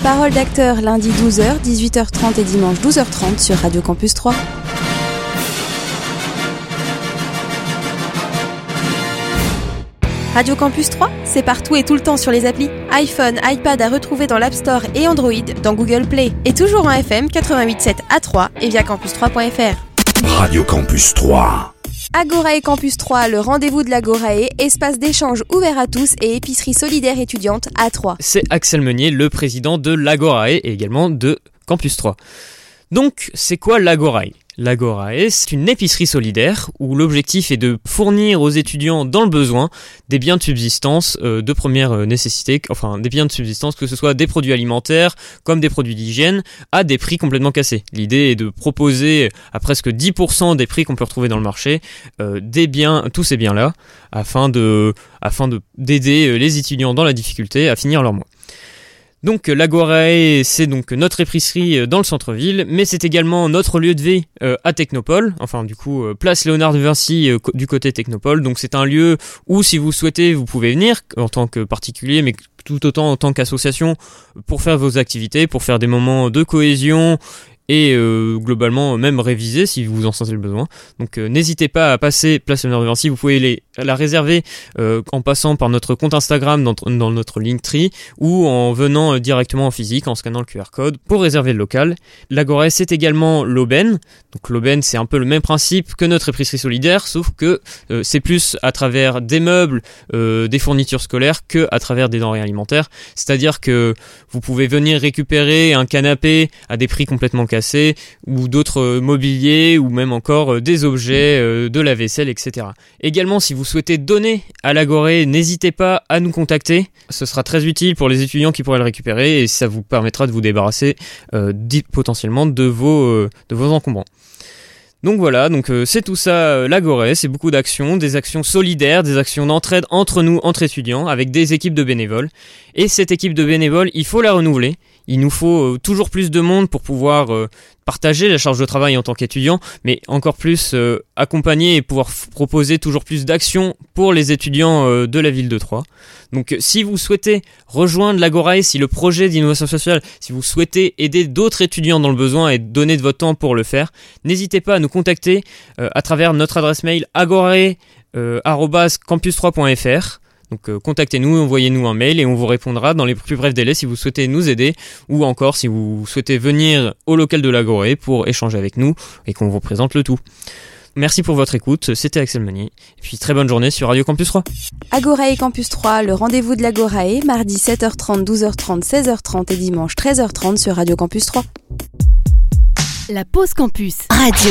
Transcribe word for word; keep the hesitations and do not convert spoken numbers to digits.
Parole d'acteur lundi douze heures, dix-huit heures trente et dimanche douze heures trente sur Radio Campus trois. Radio Campus trois, c'est partout et tout le temps sur les applis. iPhone, iPad à retrouver dans l'App Store et Android, dans Google Play. Et toujours en F M quatre-vingt-huit virgule sept à Troyes et via campus trois point f r. Radio Campus trois. Agorae Campus trois, le rendez-vous de l'Agorae, espace d'échange ouvert à tous et épicerie solidaire étudiante à Troyes. C'est Axel Meunier, le président de l'Agorae et également de Campus trois. Donc, c'est quoi l'Agorae ? L'Agorae, c'est une épicerie solidaire où l'objectif est de fournir aux étudiants dans le besoin des biens de subsistance euh, de première nécessité, enfin des biens de subsistance, que ce soit des produits alimentaires comme des produits d'hygiène, à des prix complètement cassés. L'idée est de proposer à presque dix pour cent des prix qu'on peut retrouver dans le marché euh, des biens, tous ces biens-là, afin de, afin de d'aider les étudiants dans la difficulté à finir leur mois. Donc l'Agorae, c'est donc notre épicerie dans le centre-ville, mais c'est également notre lieu de vie euh, à Technopole, enfin du coup euh, place Léonard de Vinci euh, du côté Technopole. Donc c'est un lieu où, si vous souhaitez, vous pouvez venir en tant que particulier, mais tout autant en tant qu'association, pour faire vos activités, pour faire des moments de cohésion et euh, globalement même réviser si vous en sentez le besoin. Donc euh, n'hésitez pas à passer place Léonard de Vinci, vous pouvez les, la réserver euh, en passant par notre compte Instagram dans, dans notre Linktree ou en venant euh, directement en physique en scannant le Q R code pour réserver le local. L'Agorae, c'est également l'aubaine. Donc l'aubaine, c'est un peu le même principe que notre épicerie solidaire, sauf que euh, c'est plus à travers des meubles, euh, des fournitures scolaires que à travers des denrées alimentaires. C'est-à-dire que vous pouvez venir récupérer un canapé à des prix complètement cassés, ou d'autres mobiliers, ou même encore des objets, euh, de la vaisselle, et cetera. Également, si vous souhaitez donner à l'Agorae, n'hésitez pas à nous contacter. Ce sera très utile pour les étudiants qui pourraient le récupérer et ça vous permettra de vous débarrasser euh, potentiellement de vos, euh, de vos encombrants. Donc voilà, donc euh, c'est tout ça euh, l'Agorae, c'est beaucoup d'actions, des actions solidaires, des actions d'entraide entre nous, entre étudiants, avec des équipes de bénévoles. Et cette équipe de bénévoles, il faut la renouveler. Il nous faut euh, toujours plus de monde pour pouvoir euh, partager la charge de travail en tant qu'étudiant, mais encore plus euh, accompagner et pouvoir f- proposer toujours plus d'actions pour les étudiants euh, de la ville de Troyes. Donc euh, si vous souhaitez rejoindre l'Agorae, si le projet d'innovation sociale, si vous souhaitez aider d'autres étudiants dans le besoin et donner de votre temps pour le faire, n'hésitez pas à nous contacter euh, à travers notre adresse mail agorae arobase campus trois point f r. Donc euh, contactez-nous, envoyez-nous un mail et on vous répondra dans les plus brefs délais si vous souhaitez nous aider ou encore si vous souhaitez venir au local de l'Agorae pour échanger avec nous et qu'on vous présente le tout. Merci pour votre écoute, c'était Axel Meunier et puis très bonne journée sur Radio Campus trois. Agorae Campus trois, le rendez-vous de l'Agorae, mardi sept heures trente, douze heures trente, seize heures trente et dimanche treize heures trente sur Radio Campus trois. La pause campus. Radio